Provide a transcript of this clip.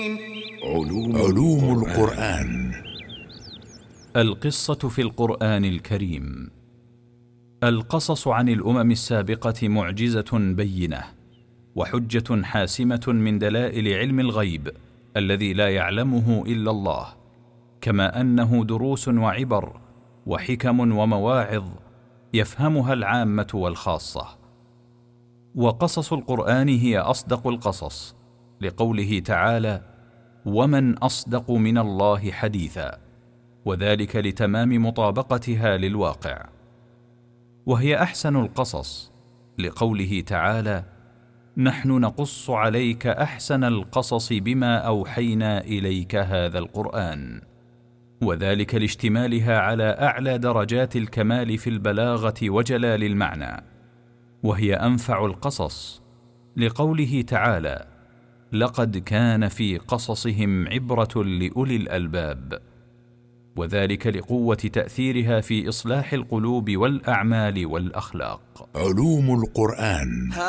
علوم القرآن. القصة في القرآن الكريم. القصص عن الأمم السابقة معجزة بينة وحجة حاسمة من دلائل علم الغيب الذي لا يعلمه إلا الله، كما أنه دروس وعبر وحكم ومواعظ يفهمها العامة والخاصة. وقصص القرآن هي أصدق القصص، لقوله تعالى: ومن أصدق من الله حديثا، وذلك لتمام مطابقتها للواقع. وهي أحسن القصص، لقوله تعالى: نحن نقص عليك أحسن القصص بما أوحينا إليك هذا القرآن، وذلك لاشتمالها على أعلى درجات الكمال في البلاغة وجلال المعنى. وهي أنفع القصص، لقوله تعالى: لقد كان في قصصهم عبرة لأولي الألباب، وذلك لقوة تأثيرها في إصلاح القلوب والأعمال والأخلاق. علوم القرآن.